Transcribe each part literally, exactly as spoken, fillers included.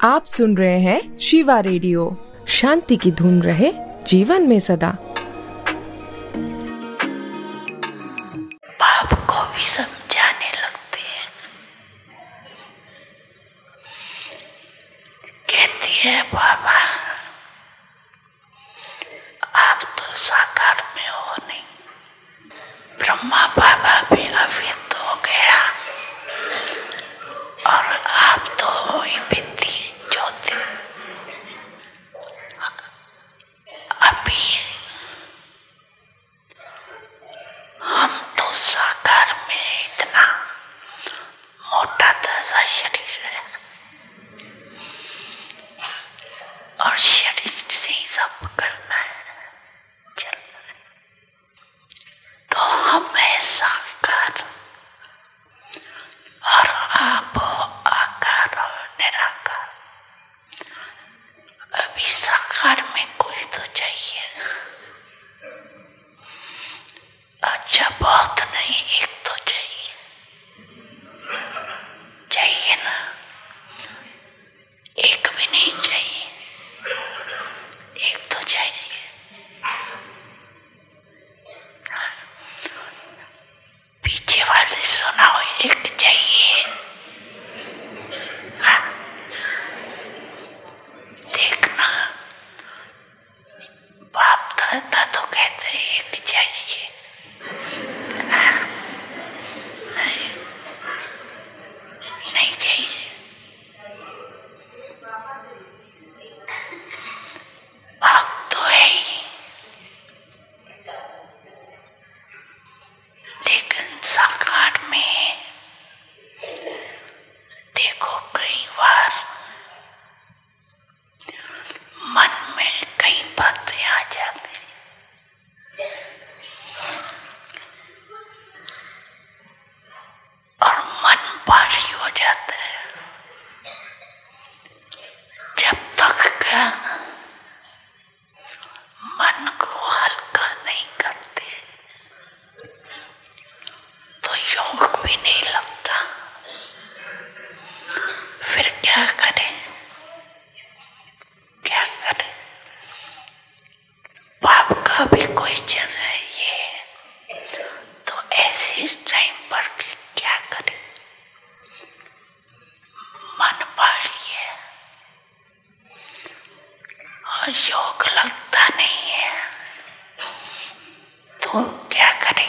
आप सुन रहे हैं शिवा रेडियो। शांति की धुन रहे जीवन में सदा। बाप को भी समझाने लगती है, कहती है बाबा आप तो साकार में हो नहीं। ब्रह्मा बाबा भी अव्यक्त हो गया और आप तो हो ही बिंदी ज्योति। अभी हम तो साकार में इतना मोटा ताजा शरीर है और शरीर से ही सब करना है, चलना है। तो हम है साकार और आप हो आकार और निराकार। अभी साकार में कोई तो चाहिए। अच्छा बहुत नहीं, एक तो चाहिए, चाहिए ना? एक भी नहीं चाहिए, एक तो चाहिए। पीछे वाले सुनाओ, एक चाहिए। हाँ? देखना, बाप दादा तो कहते हैं एक चाहिए। हाँ? नहीं, नहीं चाहिए। आप तो है ही, लेकिन साकार में देखो कई बार मन में कई बातें आ जाती और मन भारी हो जाता है। जब तक का मन को हल्का नहीं करते तो योग भी नहीं लगता। फिर क्या करें, क्या करें? बाप का भी क्वेश्चन है ये। तो ऐसे टाइम पर क्या करें? मन भारी है और योग लगता नहीं है, तो क्या करें?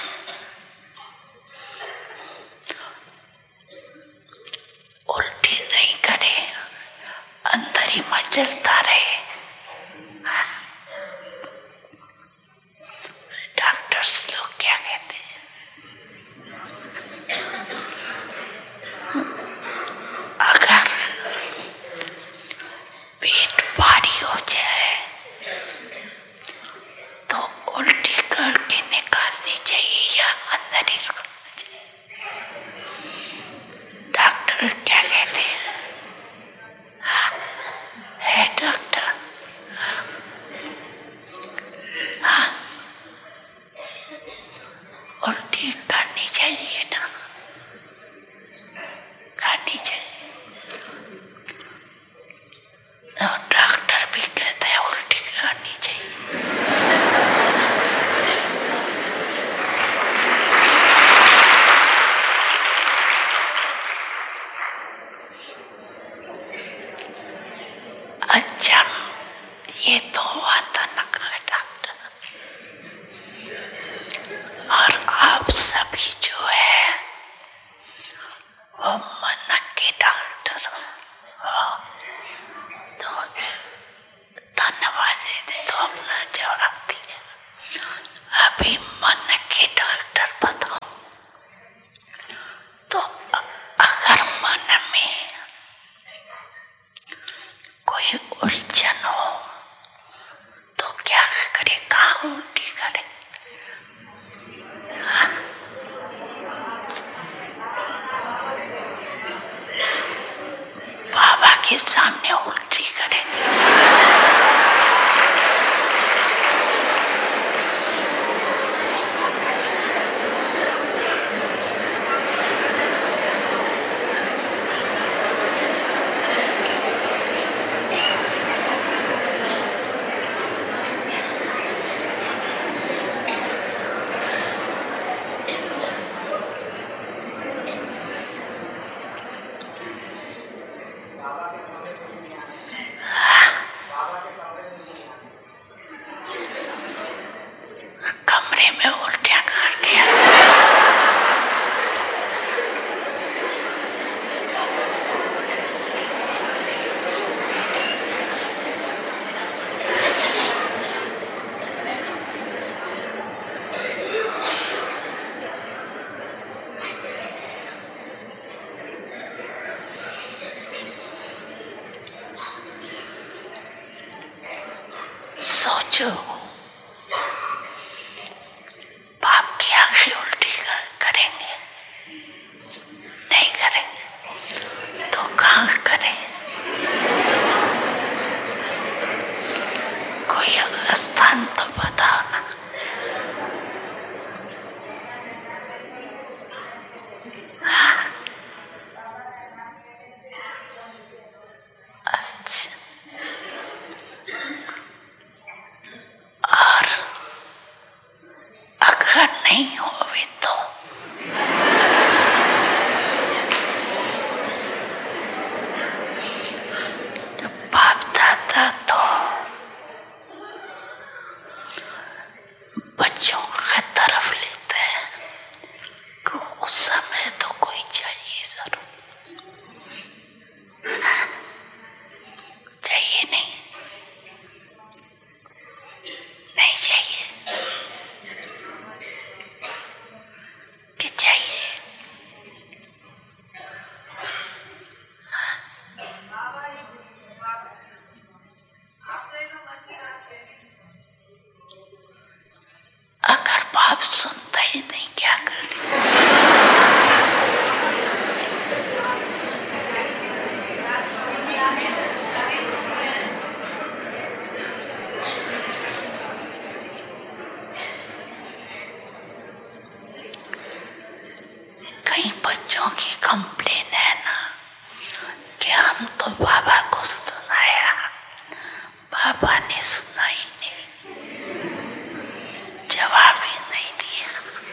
उल्टी नहीं करे, अंदर ही मचलता रहे। डॉक्टर्स लोग क्या कहते हैं? अगर पेट भारी हो जाए तो उल्टी करके निकालनी चाहिए या अंदर ही रखना चाहिए? डॉक्टर क्या कहते हैं? हाँ, है डॉक्टर? हाँ, उल्टी करनी चाहिए ना, करनी चाहिए। और डॉक्टर भी कहते हैं उल्टी करनी चाहिए। अच्छा, ये तो हुआ था नका डॉक्टर। और आप सभी जो है वो मन के डॉक्टर हो, तो धन्यवाद दे तो अपना जवाब दिया। अभी मन के डॉक्टर बताओ, तो अगर मन में कोई उलझन हो तो क्या करे, कहाँ उल्टी करे? हाँ? बाबा के सामने उल्टी करेंगे। बच्चों, बाप की आंखें उल्टी करेंगे? नहीं करेंगे तो कहाँ करें? कोई स्थान तो बताओ ना। हाँ? अच्छा, और अगर नहीं होवे तो बाप दादा तो बच्चों की तरफ लेते हैं कि उस समय तो कोई चाहिए जरूर। चाहिए नहीं? नहीं चाहिए कि चाहिए? अगर बाप सुनता ही नहीं, क्या करें? कई बच्चों की कंप्लेन है ना कि हम तो बाबा को सुनाया, बाबा ने सुना ही नहीं, जवाब ही नहीं दिया।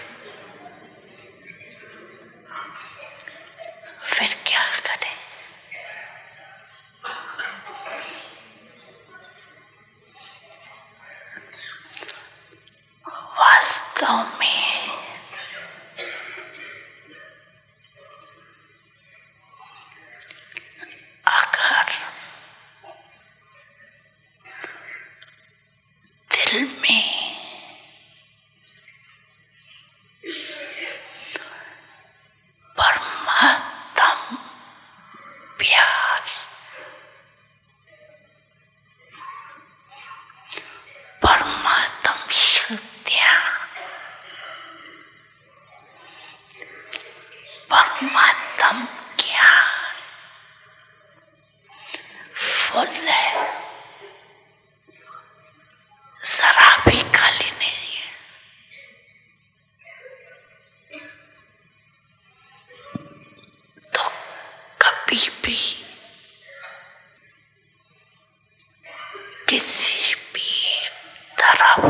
फिर क्या करें? वास्तव में अगर दिल में परमात्म प्यार, परमात्म शक्तियाँ, परमात्म ज्ञान फुल है, जरा भी खाली नहीं है, तो कभी भी किसी भी तरफ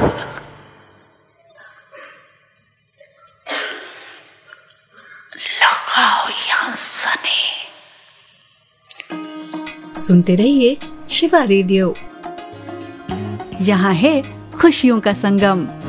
लगाओ या सने। सुनते रहिए शिवा रेडियो। यहाँ है खुशियों का संगम।